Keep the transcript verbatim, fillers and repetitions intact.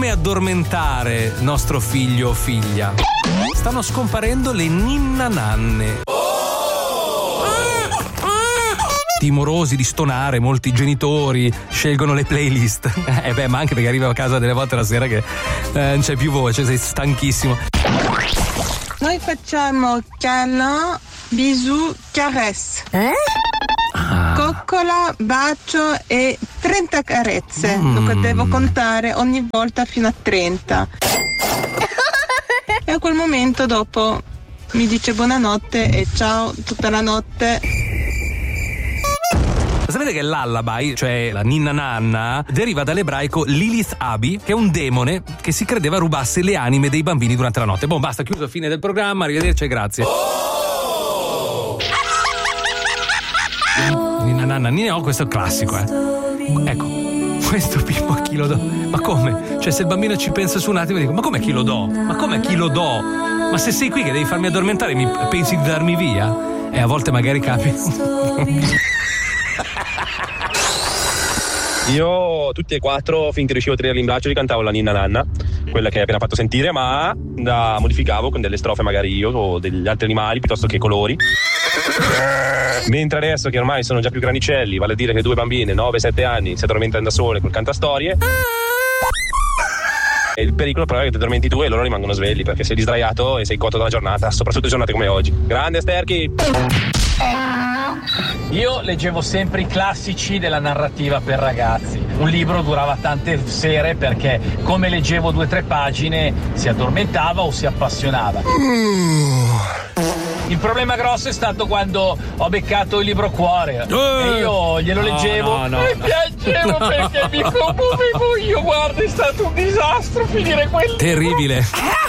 come addormentare nostro figlio o figlia. Stanno scomparendo le ninna nanne. Timorosi di stonare, molti genitori scelgono le playlist. Eh beh, ma anche perché arriva a casa delle volte la sera che eh, non c'è più voce, sei stanchissimo. Noi facciamo canna, bisou, caresse. Eh? Ah. Coccola, bacio e trenta carezze. Mm. Dunque devo contare ogni volta fino a trenta. E a quel momento dopo mi dice buonanotte e ciao tutta la notte. Sapete che l'Allaby, cioè la ninna nanna, deriva dall'ebraico Lilith Abi, che è un demone che si credeva rubasse le anime dei bambini durante la notte. Boh, basta, chiuso, fine del programma, arrivederci e grazie. Oh! Ninna nanna, ninna, oh, questo è classico, eh. Ecco, questo Pippo a chi lo do? Ma come? Cioè, se il bambino ci pensa su un attimo dico, ma come a chi lo do? Ma come a chi lo do? Ma se sei qui che devi farmi addormentare, mi pensi di darmi via? E a volte magari capita. Io tutti e quattro, finché riuscivo a tenerli in braccio, li cantavo la ninna nanna, quella che hai appena fatto sentire, ma la modificavo con delle strofe magari io o degli altri animali piuttosto che colori. Mentre adesso che ormai sono già più grandicelli, vale a dire che due bambine, nove sette anni, si addormentano da sole col cantastorie. E il pericolo però è che ti addormenti tu e loro rimangono svegli perché sei distraiato e sei cotto dalla giornata, soprattutto giornate come oggi. Grande Sterchi! Io leggevo sempre i classici della narrativa per ragazzi. Un libro durava tante sere perché come leggevo due o tre pagine si addormentava o si appassionava. Il problema grosso è stato quando ho beccato il libro Cuore eh, e io glielo no, leggevo no, no, e no. piangevo perché mi commuovevo io. Guarda, è stato un disastro finire quel libro. Terribile.